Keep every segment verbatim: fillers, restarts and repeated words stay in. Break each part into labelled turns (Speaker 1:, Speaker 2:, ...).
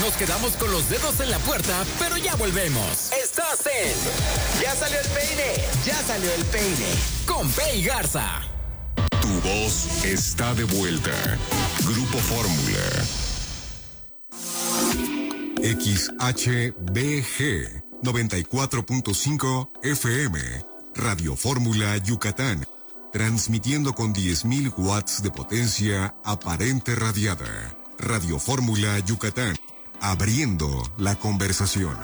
Speaker 1: Nos quedamos con los dedos en la puerta, pero ya volvemos. Estás en
Speaker 2: Ya salió el peine, ya salió el peine.
Speaker 1: Con Pei Garza.
Speaker 3: Tu voz está de vuelta. Grupo Fórmula. X H B G noventa y cuatro punto cinco F M. Radio Fórmula Yucatán. Transmitiendo con diez mil watts de potencia aparente radiada. Radio Fórmula Yucatán. Abriendo la conversación.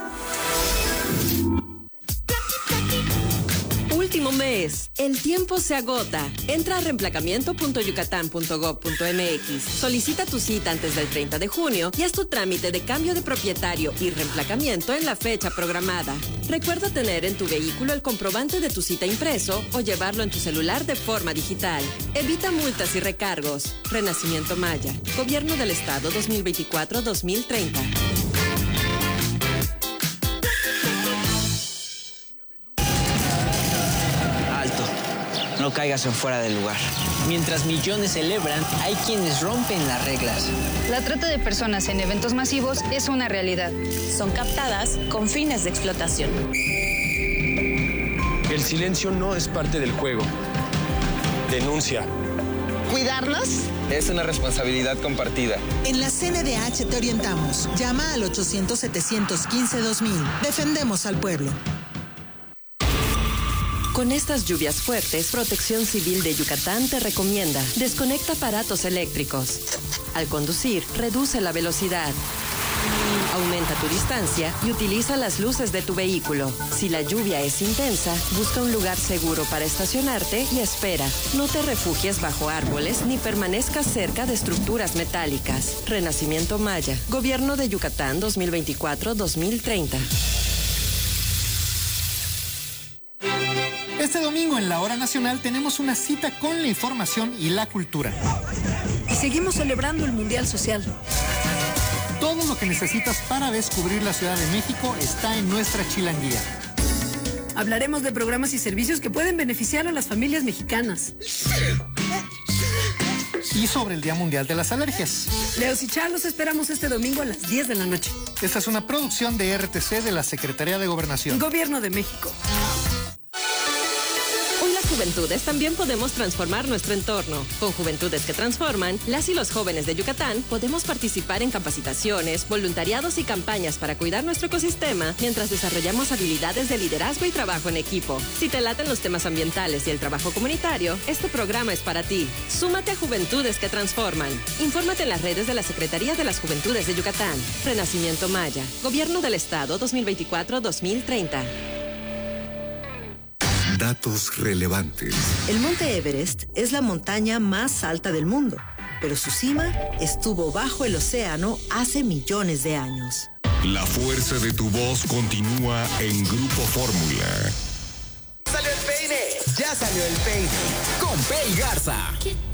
Speaker 4: Último mes. El tiempo se agota. Entra a reemplacamiento punto yucatán punto gob punto m x. Solicita tu cita antes del treinta de junio y haz tu trámite de cambio de propietario y reemplacamiento en la fecha programada. Recuerda tener en tu vehículo el comprobante de tu cita impreso o llevarlo en tu celular de forma digital. Evita multas y recargos. Renacimiento Maya. Gobierno del Estado dos mil veinticuatro a dos mil treinta.
Speaker 5: No caigas en fuera del lugar. Mientras millones celebran, hay quienes rompen las reglas.
Speaker 6: La trata de personas en eventos masivos es una realidad.
Speaker 7: Son captadas con fines de explotación.
Speaker 8: El silencio no es parte del juego. Denuncia.
Speaker 9: ¿Cuidarnos?
Speaker 2: Es una responsabilidad compartida.
Speaker 9: En la C N D H te orientamos. Llama al ochocientos, setecientos quince, dos mil. Defendemos al pueblo.
Speaker 4: Con estas lluvias fuertes, Protección Civil de Yucatán te recomienda: desconecta aparatos eléctricos. Al conducir, reduce la velocidad. Aumenta tu distancia y utiliza las luces de tu vehículo. Si la lluvia es intensa, busca un lugar seguro para estacionarte y espera. No te refugies bajo árboles ni permanezcas cerca de estructuras metálicas. Renacimiento Maya. Gobierno de Yucatán dos mil veinticuatro a dos mil treinta.
Speaker 10: Este domingo en la Hora Nacional tenemos una cita con la información y la cultura.
Speaker 11: Y seguimos celebrando el Mundial Social.
Speaker 10: Todo lo que necesitas para descubrir la Ciudad de México está en nuestra chilanguía.
Speaker 11: Hablaremos de programas y servicios que pueden beneficiar a las familias mexicanas.
Speaker 10: Y sobre el Día Mundial de las Alergias.
Speaker 11: Leos y Char los esperamos este domingo a las diez de la noche.
Speaker 10: Esta es una producción de R T C de la Secretaría de Gobernación.
Speaker 11: Gobierno de México.
Speaker 4: Juventudes también podemos transformar nuestro entorno. Con Juventudes que Transforman, las y los jóvenes de Yucatán podemos participar en capacitaciones, voluntariados y campañas para cuidar nuestro ecosistema mientras desarrollamos habilidades de liderazgo y trabajo en equipo. Si te laten los temas ambientales y el trabajo comunitario, este programa es para ti. Súmate a Juventudes que Transforman. Infórmate en las redes de la Secretaría de las Juventudes de Yucatán. Renacimiento Maya. Gobierno del Estado dos mil veinticuatro a dos mil treinta.
Speaker 3: Datos relevantes.
Speaker 12: El Monte Everest es la montaña más alta del mundo, pero su cima estuvo bajo el océano hace millones de años.
Speaker 3: La fuerza de tu voz continúa en Grupo Fórmula.
Speaker 2: Ya salió el peine, ya salió el peine.
Speaker 1: Con Pei Garza.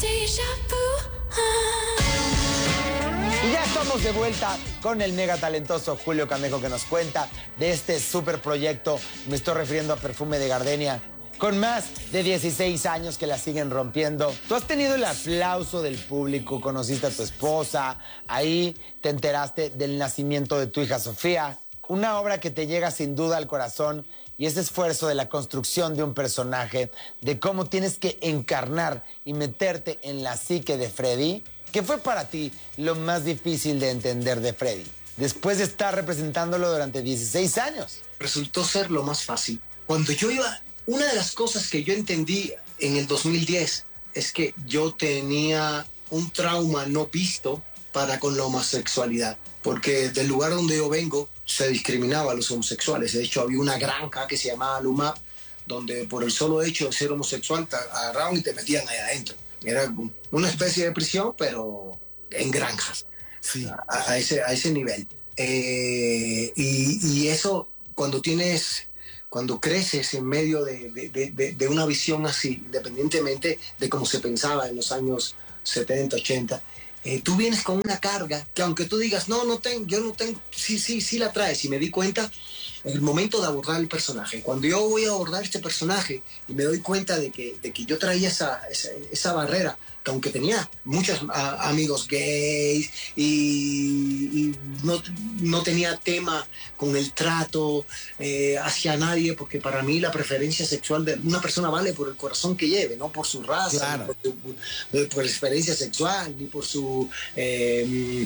Speaker 2: Y ya estamos de vuelta con el mega talentoso Julio Camejo, que nos cuenta de este super proyecto. Me estoy refiriendo a Perfume de Gardenia, con más de dieciséis años que la siguen rompiendo. Tú has tenido el aplauso del público, conociste a tu esposa, ahí te enteraste del nacimiento de tu hija Sofía. Una obra que te llega sin duda al corazón, y ese esfuerzo de la construcción de un personaje, de cómo tienes que encarnar y meterte en la psique de Freddy. ¿Qué fue para ti lo más difícil de entender de Freddy, después de estar representándolo durante dieciséis años?
Speaker 13: Resultó ser lo más fácil. Cuando yo iba, una de las cosas que yo entendí en el dos mil diez es que yo tenía un trauma no visto para con la homosexualidad, porque del lugar donde yo vengo se discriminaba a los homosexuales. De hecho, había una granja que se llamaba Lumap, donde por el solo hecho de ser homosexual te agarraban y te metían ahí adentro. Era una especie de prisión, pero en granjas, sí. a, a, ese, a ese nivel. Eh, y, y eso, cuando tienes, cuando creces en medio de, de, de, de una visión así, independientemente de cómo se pensaba en los años setenta, ochenta, eh, tú vienes con una carga que aunque tú digas, no, no tengo, yo no tengo, sí, sí, sí la traes. Y me di cuenta en el momento de abordar el personaje. Cuando yo voy a abordar este personaje y me doy cuenta de que, de que yo traía esa, esa, esa barrera, que aunque tenía muchos a, amigos gays y, y no, no tenía tema con el trato eh, hacia nadie, porque para mí la preferencia sexual de una persona vale por el corazón que lleve, no por su raza,
Speaker 2: claro.
Speaker 13: ni por, su, por la experiencia sexual, ni por su eh,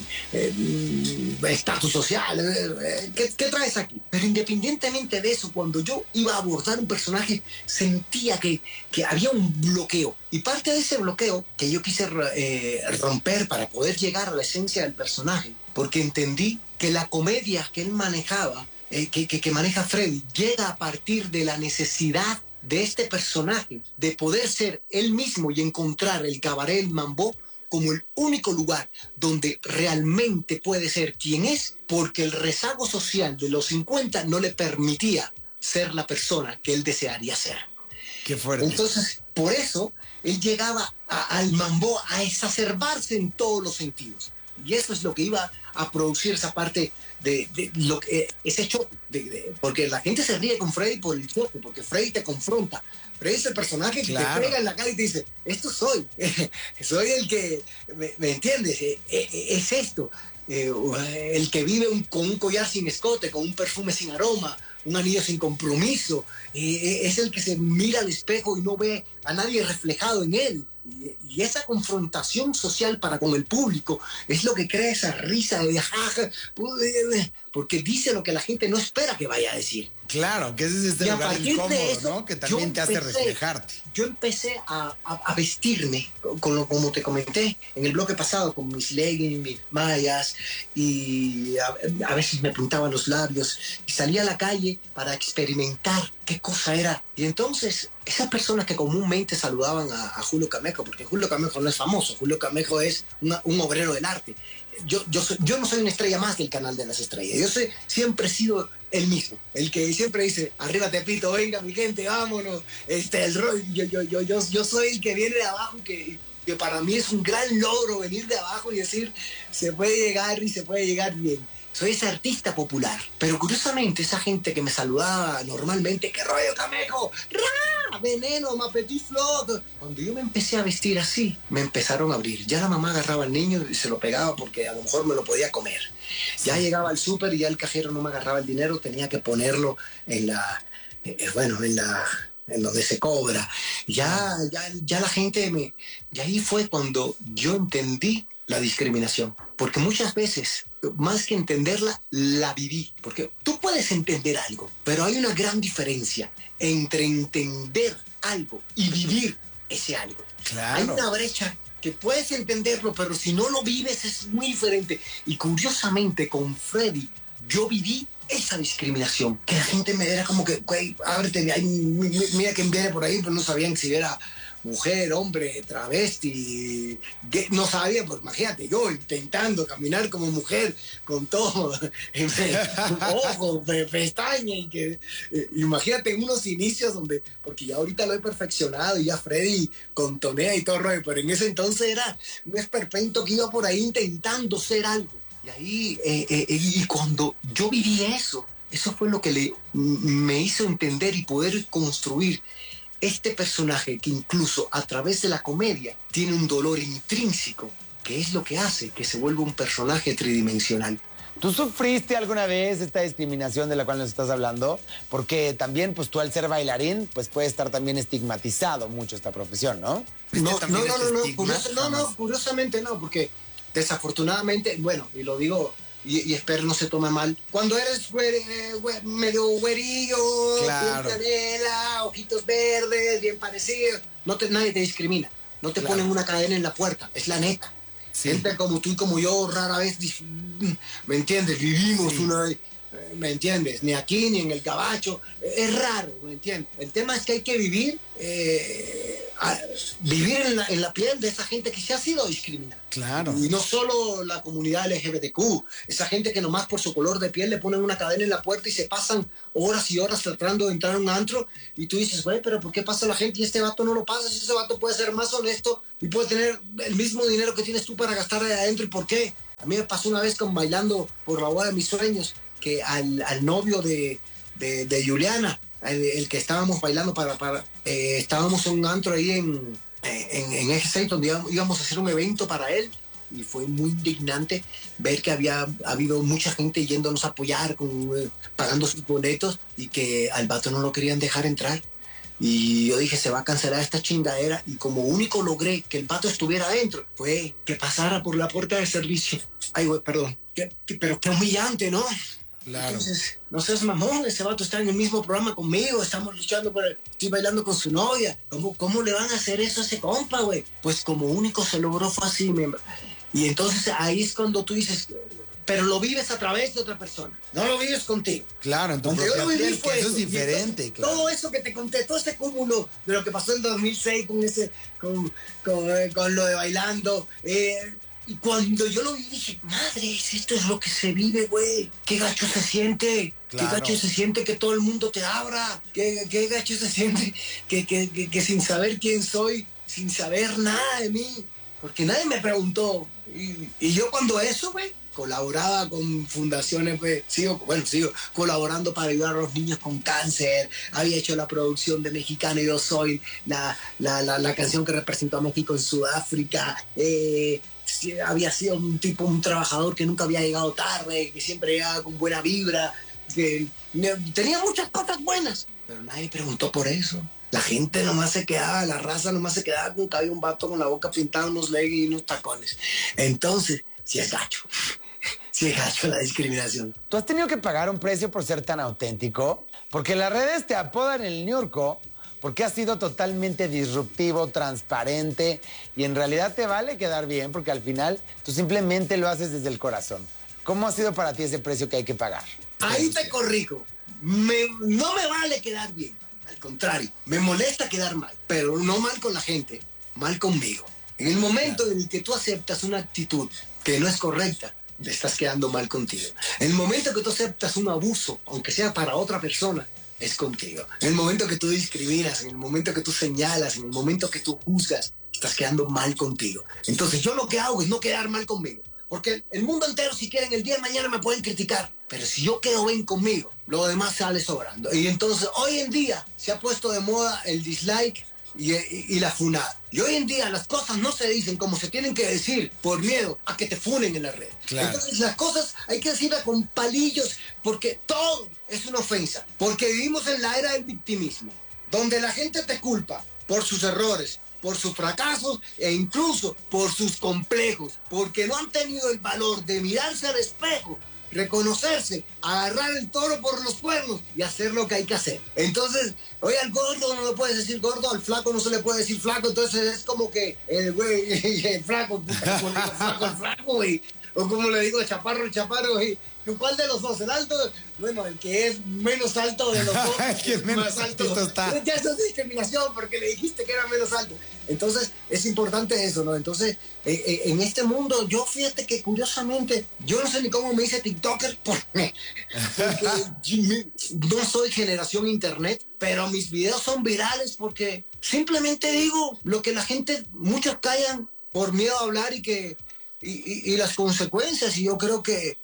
Speaker 13: eh, estatus social. Eh, ¿qué, ¿Qué traes aquí? Pero independientemente de eso, cuando yo iba a abordar un personaje, sentía que, que había un bloqueo. Y parte de ese bloqueo que yo quise eh, romper para poder llegar a la esencia del personaje, porque entendí que la comedia que él manejaba, eh, que, que, que maneja Freddy, llega a partir de la necesidad de este personaje de poder ser él mismo y encontrar el cabaret El Mambo como el único lugar donde realmente puede ser quien es, porque el rezago social de los cincuenta no le permitía ser la persona que él desearía ser.
Speaker 2: Qué fuerte.
Speaker 13: Entonces, por eso, él llegaba a, al mambo a exacerbarse en todos los sentidos. Y eso es lo que iba a producir esa parte de, de lo que, ese choque. De, de, porque la gente se ríe con Freddy por el choque, porque Freddy te confronta. Freddy es el personaje que claro. te pega en la cara y te dice, esto soy. Soy el que, ¿me, me entiendes? Es esto. El que vive un, con un collar sin escote, con un perfume sin aroma, un anillo sin compromiso, eh, es el que se mira al espejo y no ve a nadie reflejado en él. Y, y esa confrontación social para con el público es lo que crea esa risa de jaja, porque dice lo que la gente no espera que vaya a decir.
Speaker 2: Claro, que ese es este
Speaker 13: y
Speaker 2: lugar incómodo,
Speaker 13: eso,
Speaker 2: ¿no? Que también te
Speaker 13: empecé,
Speaker 2: hace reflejarte.
Speaker 13: Yo empecé a, a, a vestirme, con lo, como te comenté en el bloque pasado, con mis leggings, mis mallas, y a, a veces me pintaba los labios, y salía a la calle para experimentar qué cosa era. Y entonces, esas personas que comúnmente saludaban a, a Julio Camejo, porque Julio Camejo no es famoso, Julio Camejo es una, un obrero del arte. Yo, yo, soy, yo no soy una estrella más del Canal de las Estrellas. Yo soy, siempre he sido el mismo, el que siempre dice, arriba Tepito, venga mi gente, vámonos. Este, el rol, yo, yo, yo, yo, yo soy el que viene de abajo, que, que para mí es un gran logro venir de abajo y decir, se puede llegar y se puede llegar bien. Soy ese artista popular. Pero curiosamente, esa gente que me saludaba normalmente, ¿qué rollo, Camejo? ¡Ra! Veneno, ma petit flot. Cuando yo me empecé a vestir así, me empezaron a abrir. Ya la mamá agarraba al niño y se lo pegaba porque a lo mejor me lo podía comer. Ya sí. Llegaba al súper y ya el cajero no me agarraba el dinero, tenía que ponerlo en la, eh, bueno, en la, en donde se cobra. Ya, ya, ya la gente me, y ahí fue cuando yo entendí la discriminación, porque muchas veces, más que entenderla, la viví. Porque tú puedes entender algo, pero hay una gran diferencia entre entender algo y vivir ese algo.
Speaker 2: Claro.
Speaker 13: Hay una brecha que puedes entenderlo, pero si no lo vives es muy diferente. Y curiosamente, con Freddy, yo viví esa discriminación, que la gente me era como que, güey, ábrete, mira quién viene por ahí, pero no sabían si era mujer, hombre, travesti, no sabía, pues imagínate, yo intentando caminar como mujer, con todo, ojos, pestaña, y que, eh, imagínate en unos inicios donde, porque ya ahorita lo he perfeccionado, y ya Freddy contonea y todo rollo, pero en ese entonces era un esperpento que iba por ahí intentando ser algo. Y ahí, eh, eh, y cuando yo viví eso, eso fue lo que le, me hizo entender y poder construir este personaje que incluso a través de la comedia tiene un dolor intrínseco, que es lo que hace que se vuelva un personaje tridimensional.
Speaker 2: ¿Tú sufriste alguna vez esta discriminación de la cual nos estás hablando? Porque también, pues tú al ser bailarín, pues puede estar también estigmatizado mucho esta profesión, ¿no?
Speaker 13: No, no, no, no, no, curioso, no, no, curiosamente no, porque desafortunadamente, bueno, y lo digo, y, y espero no se tome mal, cuando eres güere, güere, medio güerillo,
Speaker 2: claro,
Speaker 13: canela, ojitos verdes, bien parecido, no te, nadie te discrimina, no te claro. ponen una cadena en la puerta, es la neta. Sí. Gente como tú y como yo rara vez, ¿me entiendes? Vivimos sí. una vez, ¿me entiendes? Ni aquí ni en el Gabacho, es raro, ¿me entiendes? El tema es que hay que vivir, eh, a, vivir en la, en la piel de esa gente que se ha sido discriminada.
Speaker 2: Claro.
Speaker 13: Y no solo la comunidad L G B T Q, esa gente que nomás por su color de piel le ponen una cadena en la puerta y se pasan horas y horas tratando de entrar a un antro, y tú dices, güey, pero ¿por qué pasa la gente y este vato no lo pasa? Si ese vato puede ser más honesto y puede tener el mismo dinero que tienes tú para gastar ahí adentro, ¿y por qué? A mí me pasó una vez con bailando por la boda de mis sueños, que al, al novio de, de, de Juliana, el, el que estábamos bailando para, para eh, estábamos en un antro ahí en, en, en Eje seis, donde íbamos a hacer un evento para él, y fue muy indignante ver que había habido mucha gente yéndonos a apoyar, con, eh, pagando sus boletos, y que al vato no lo querían dejar entrar. Y yo dije, se va a cancelar esta chingadera, y como único logré que el vato estuviera adentro fue que pasara por la puerta de servicio. Ay, güey, perdón. ¿Qué, qué, pero qué humillante, ¿no?
Speaker 2: Claro.
Speaker 13: Entonces, no seas mamón, ese vato está en el mismo programa conmigo, estamos luchando por el, estoy bailando con su novia. ¿Cómo, cómo le van a hacer eso a ese compa, güey? Pues como único se logró fue así, me... Y entonces ahí es cuando tú dices, pero lo vives a través de otra persona, no lo vives contigo.
Speaker 2: Claro, en tu propia
Speaker 13: yo lo viví
Speaker 2: piel,
Speaker 13: fue
Speaker 2: que eso
Speaker 13: eso.
Speaker 2: es diferente,
Speaker 13: Entonces,
Speaker 2: claro.
Speaker 13: todo eso que te conté, todo este cúmulo de lo que pasó en dos mil seis con ese, con, con, eh, con lo de bailando, eh, y cuando yo lo vi dije, madre, esto es lo que se vive, güey. Qué gacho se siente. Claro. Qué gacho se siente que todo el mundo te abra. Qué, qué gacho se siente que, que, que, que sin saber quién soy, sin saber nada de mí, porque nadie me preguntó. Y, y yo cuando eso, güey, colaboraba con fundaciones, pues, sigo, bueno, sigo colaborando para ayudar a los niños con cáncer, había hecho la producción de Mexicano Yo Soy, la, la, la, la canción que representó a México en Sudáfrica, eh, había sido un tipo, un trabajador que nunca había llegado tarde, que siempre llegaba con buena vibra, que tenía muchas cosas buenas, pero nadie preguntó por eso. La gente nomás se quedaba, la raza nomás se quedaba con que había un vato con la boca pintada, unos leggings y unos tacones. Entonces, sí es gacho. Sí es gacho la discriminación.
Speaker 2: ¿Tú has tenido que pagar un precio por ser tan auténtico? Porque las redes te apodan el ñurco porque has sido totalmente disruptivo, transparente, y en realidad te vale quedar bien porque al final tú simplemente lo haces desde el corazón. ¿Cómo ha sido para ti ese precio que hay que pagar?
Speaker 13: Ahí te corrijo. Me, no me vale quedar bien. Al contrario, me molesta quedar mal, pero no mal con la gente, mal conmigo. En el momento claro. en el que tú aceptas una actitud que no es correcta, le estás quedando mal contigo. En el momento que tú aceptas un abuso, aunque sea para otra persona, es contigo. En el momento que tú discriminas, en el momento que tú señalas, en el momento que tú juzgas, estás quedando mal contigo. Entonces yo lo que hago es no quedar mal conmigo. Porque el mundo entero, si quieren, el día de mañana me pueden criticar. Pero si yo quedo bien conmigo, lo demás sale sobrando. Y entonces hoy en día se ha puesto de moda el dislike y, y, y la funada. Y hoy en día las cosas no se dicen como se tienen que decir por miedo a que te funen en la red. Claro. Entonces las cosas hay que decirlas con palillos porque todo es una ofensa. Porque vivimos en la era del victimismo, donde la gente te culpa por sus errores, por sus fracasos e incluso por sus complejos, porque no han tenido el valor de mirarse al espejo, reconocerse, agarrar el toro por los cuernos y hacer lo que hay que hacer. Entonces, oye, al gordo no le puedes decir gordo, al flaco no se le puede decir flaco, entonces es como que el güey, el flaco, puta, como le digo flaco, el flaco, güey, o como le digo chaparro, el chaparro, güey. ¿Cuál de los dos? ¿El alto? Bueno, el que es menos alto de los dos.
Speaker 2: que es menos
Speaker 13: más alto.
Speaker 2: Está.
Speaker 13: Ya eso es discriminación porque le dijiste que era menos alto. Entonces, es importante eso, ¿no? Entonces, eh, eh, en este mundo, yo fíjate que curiosamente, yo no sé ni cómo me hice TikToker porque, porque no soy generación internet, pero mis videos son virales porque simplemente digo lo que la gente, muchos callan por miedo a hablar y que y, y, y las consecuencias, y yo creo que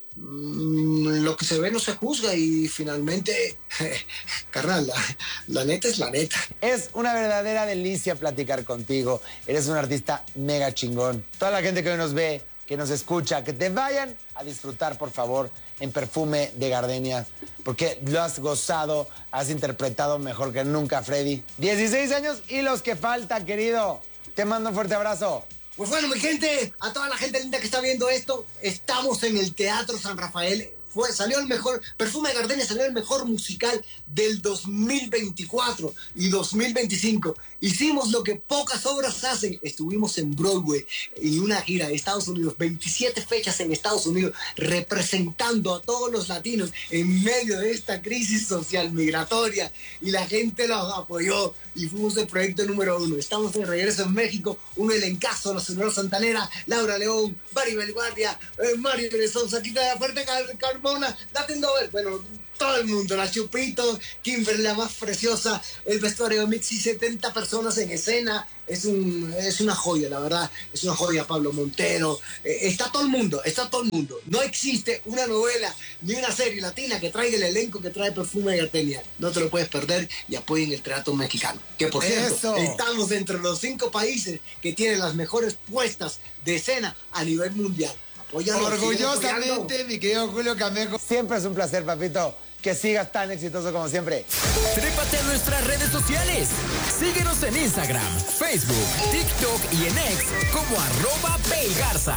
Speaker 13: lo que se ve no se juzga y finalmente, carnal, la, la neta es la neta.
Speaker 2: Es una verdadera delicia platicar contigo. Eres un artista mega chingón. Toda la gente que hoy nos ve, que nos escucha, que te vayan a disfrutar, por favor, en Perfume de Gardenias, porque lo has gozado, has interpretado mejor que nunca, Freddy. dieciséis años y los que faltan, querido. Te mando un fuerte abrazo.
Speaker 13: Pues bueno, mi gente, a toda la gente linda que está viendo esto, estamos en el Teatro San Rafael. Fue, salió el mejor, Perfume de Gardenia salió el mejor musical del dos mil veinticuatro y dos mil veinticinco. Hicimos lo que pocas obras hacen. Estuvimos en Broadway y una gira de Estados Unidos, veintisiete fechas en Estados Unidos, representando a todos los latinos en medio de esta crisis social migratoria. Y la gente nos apoyó y fuimos el proyecto número uno. Estamos de regreso en México, un elencazo, la Sonora Santanera, Laura León, Maribel Guardia, eh, Mario de Sousa, Quita de la Fuerte, Carmen Mona, date un doble. Bueno, todo el mundo, la Chupito, Kimberly, la más preciosa, el vestuario Mixi, setenta personas en escena. Es, un, es una joya, la verdad. Es una joya, Pablo Montero. Eh, está todo el mundo, está todo el mundo. No existe una novela ni una serie latina que traiga el elenco que trae Perfume de Gardenia. No te lo puedes perder y apoyen el teatro mexicano. Que por cierto, Eso. estamos entre los cinco países que tienen las mejores puestas de escena a nivel mundial. Apóyalo,
Speaker 2: orgullosamente, mi querido Julio Camejo. Siempre es un placer, papito. Que sigas tan exitoso como siempre.
Speaker 1: Trépate a nuestras redes sociales. Síguenos en Instagram, Facebook, TikTok y en X como arroba Peigarza.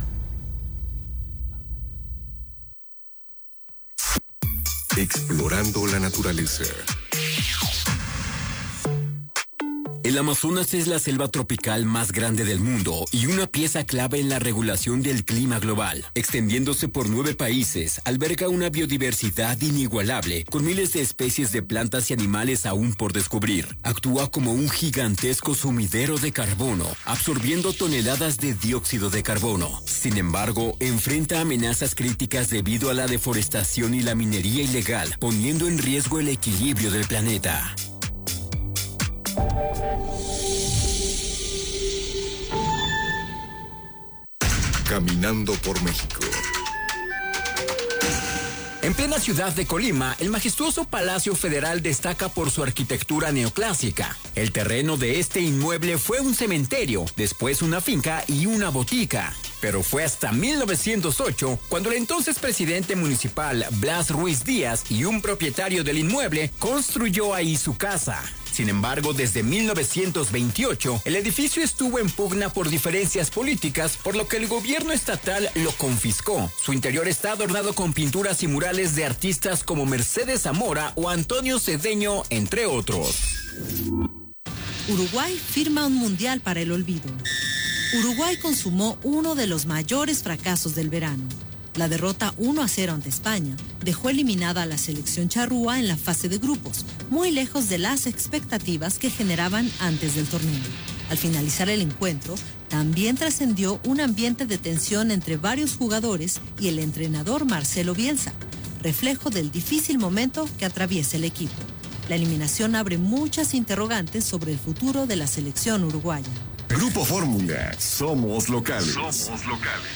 Speaker 3: Explorando la naturaleza.
Speaker 1: El Amazonas es la selva tropical más grande del mundo y una pieza clave en la regulación del clima global. Extendiéndose por nueve países, alberga una biodiversidad inigualable, con miles de especies de plantas y animales aún por descubrir. Actúa como un gigantesco sumidero de carbono, absorbiendo toneladas de dióxido de carbono. Sin embargo, enfrenta amenazas críticas debido a la deforestación y la minería ilegal, poniendo en riesgo el equilibrio del planeta.
Speaker 3: Caminando por México.
Speaker 1: En plena ciudad de Colima, el majestuoso Palacio Federal destaca por su arquitectura neoclásica. El terreno de este inmueble fue un cementerio, después una finca y una botica. Pero fue hasta mil novecientos ocho cuando el entonces presidente municipal Blas Ruiz Díaz y un propietario del inmueble construyó ahí su casa. Sin embargo, desde mil novecientos veintiocho, el edificio estuvo en pugna por diferencias políticas, por lo que el gobierno estatal lo confiscó. Su interior está adornado con pinturas y murales de artistas como Mercedes Zamora o Antonio Cedeño, entre otros.
Speaker 12: Uruguay firma un mundial para el olvido. Uruguay consumó uno de los mayores fracasos del verano. La derrota uno a cero ante España dejó eliminada a la selección charrúa en la fase de grupos, muy lejos de las expectativas que generaban antes del torneo. Al finalizar el encuentro, también trascendió un ambiente de tensión entre varios jugadores y el entrenador Marcelo Bielsa, reflejo del difícil momento que atraviesa el equipo. La eliminación abre muchas interrogantes sobre el futuro de la selección uruguaya.
Speaker 3: Grupo Fórmula, somos locales.
Speaker 14: Somos locales.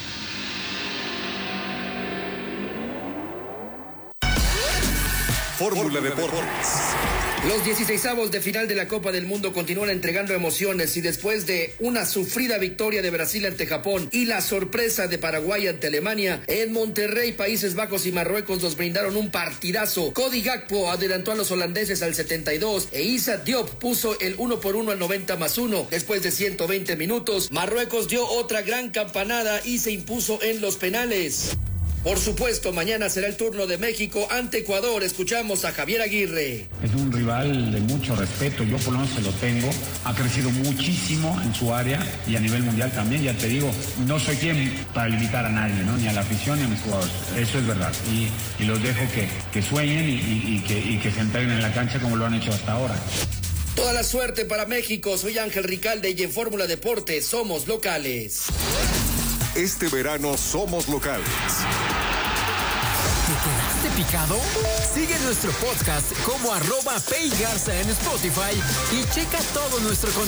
Speaker 3: Fórmula Deportes.
Speaker 15: Los dieciseisavos de final de la Copa del Mundo continúan entregando emociones y después de una sufrida victoria de Brasil ante Japón y la sorpresa de Paraguay ante Alemania, en Monterrey, Países Bajos y Marruecos nos brindaron un partidazo. Cody Gakpo adelantó a los holandeses al setenta y dos e Issa Diop puso el uno por uno al noventa más uno. Después de ciento veinte minutos, Marruecos dio otra gran campanada y se impuso en los penales. Por supuesto, mañana será el turno de México ante Ecuador. Escuchamos a Javier Aguirre.
Speaker 16: Es un rival de mucho respeto, yo por lo menos se lo tengo. Ha crecido muchísimo en su área y a nivel mundial también. Ya te digo, no soy quien para limitar a nadie, ¿no? Ni a la afición ni a mis jugadores. Eso es verdad. Y, y los dejo que, que sueñen y, y, y, que, y que se entreguen en la cancha como lo han hecho hasta ahora.
Speaker 15: Toda la suerte para México. Soy Ángel Ricalde y en Fórmula Deportes somos locales.
Speaker 3: Este verano somos locales.
Speaker 1: ¿Te quedaste picado? Sigue nuestro podcast como arroba Peigarza en Spotify y checa todo nuestro contenido.